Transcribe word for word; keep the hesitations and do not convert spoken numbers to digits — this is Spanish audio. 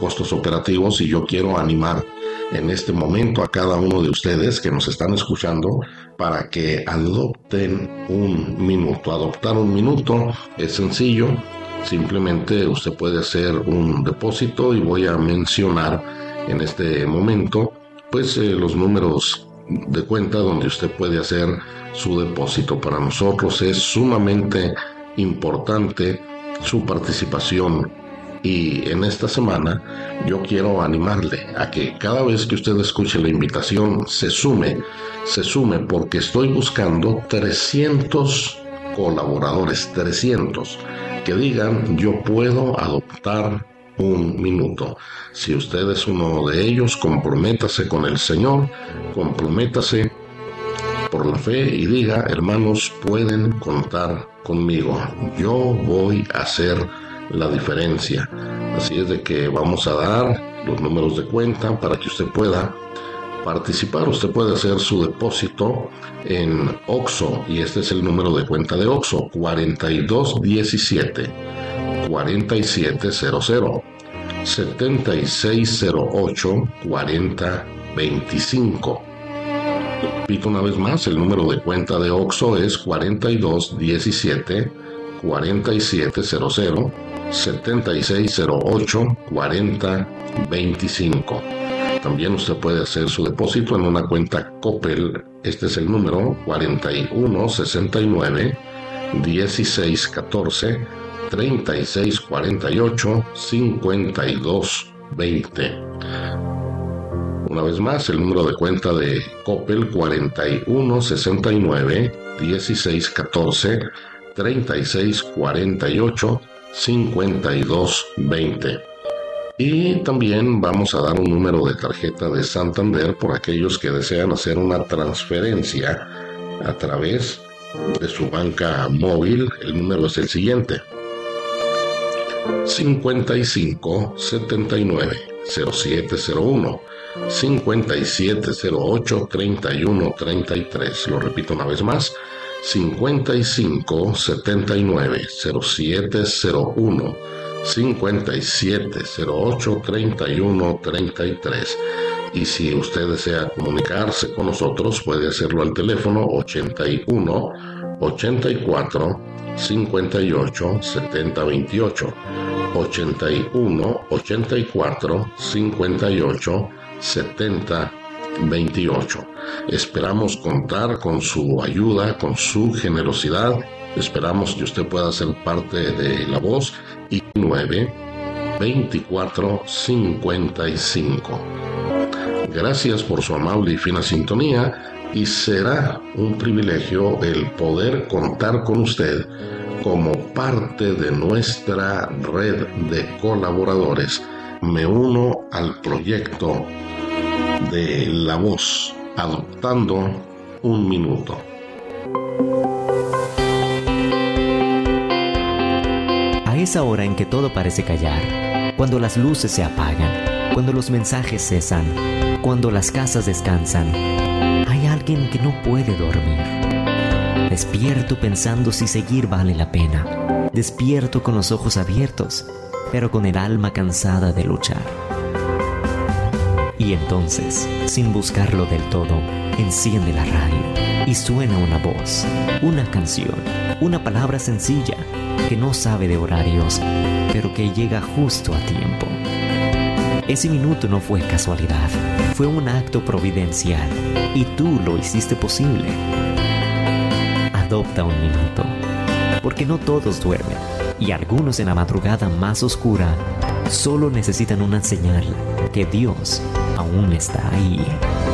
costos operativos y yo quiero animar en este momento a cada uno de ustedes que nos están escuchando para que adopten un minuto. Adoptar un minuto es sencillo, simplemente usted puede hacer un depósito y voy a mencionar en este momento pues eh, los números de cuenta donde usted puede hacer su depósito. Para nosotros es sumamente importante su participación y en esta semana yo quiero animarle a que cada vez que usted escuche la invitación se sume, se sume porque estoy buscando trescientos colaboradores, trescientos que digan yo puedo adoptar un minuto. Si usted es uno de ellos, comprométase con el Señor, comprométase por la fe y diga, hermanos, pueden contar conmigo. Yo voy a hacer la diferencia. Así es de que vamos a dar los números de cuenta para que usted pueda participar. Usted puede hacer su depósito en Oxxo y este es el número de cuenta de Oxxo, cuarenta y dos diecisiete, cuarenta y siete cero cero, setenta y seis cero ocho, cuarenta veinticinco. Repito una vez más, el número de cuenta de Oxxo es cuarenta y dos diecisiete, cuarenta y siete cero cero, setenta y seis cero ocho, cuarenta veinticinco. También usted puede hacer su depósito en una cuenta Coppel. Este es el número cuarenta y uno sesenta y nueve, dieciséis catorce, treinta y seis cuarenta y ocho, cincuenta y dos veinte. Una vez más, el número de cuenta de Coppel cuarenta y uno sesenta y nueve, dieciséis catorce, treinta y seis cuarenta y ocho, cincuenta y dos veinte. Y también vamos a dar un número de tarjeta de Santander por aquellos que desean hacer una transferencia a través de su banca móvil. El número es el siguiente: cincuenta y cinco setenta y nueve cero siete cero uno, cincuenta y siete cero ocho, treinta y uno treinta y tres. Lo repito una vez más: cincuenta y cinco setenta y nueve cero siete cero uno, cincuenta y siete cero ocho, treinta y uno treinta y tres. Y si usted desea comunicarse con nosotros, puede hacerlo al teléfono ochenta y uno ochenta y cuatro cincuenta y ocho setenta veintiocho, ochenta y uno ochenta y cuatro cincuenta y ocho setenta veintiocho. Esperamos contar con su ayuda, con su generosidad. Esperamos que usted pueda ser parte de La Voz. Y nueve veinticuatro cincuenta y cinco. Gracias por su amable y fina sintonía y será un privilegio el poder contar con usted como parte de nuestra red de colaboradores. Me uno al proyecto de La Voz, adoptando un minuto. A esa hora en que todo parece callar, cuando las luces se apagan, cuando los mensajes cesan, cuando las casas descansan, hay alguien que no puede dormir. Despierto pensando si seguir vale la pena. Despierto con los ojos abiertos, pero con el alma cansada de luchar. Y entonces, sin buscarlo del todo, enciende la radio y suena una voz, una canción, una palabra sencilla que no sabe de horarios, pero que llega justo a tiempo. Ese minuto no fue casualidad, fue un acto providencial y tú lo hiciste posible. Adopta un minuto, porque no todos duermen y algunos en la madrugada más oscura solo necesitan una señal que Dios aún está ahí.